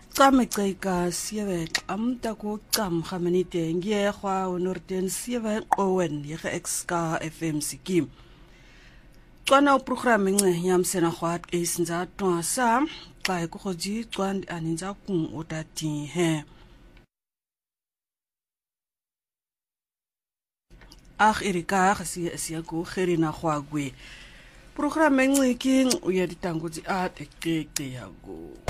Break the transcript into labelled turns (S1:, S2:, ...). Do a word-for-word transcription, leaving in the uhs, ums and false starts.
S1: Qame qeika sieve amta ko qam khamanite ngiyekwa unorten sieve qowen yege exka F M sikim. Qwana uprogram nge yamsena khwat esinza twasa xa ekoji qwand aninza kun otati he. Ag erika gasi sia ko gerina khwagwe. Program nge king uyaditanguzi at ekeke yago.